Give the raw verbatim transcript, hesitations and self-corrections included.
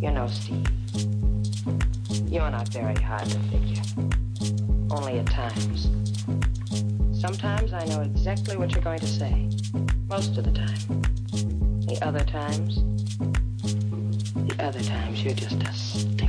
You know, Steve, you're not very hard to figure. Only at times. Sometimes I know exactly what you're going to say. Most of the time. The other times, the other times you're just a stink.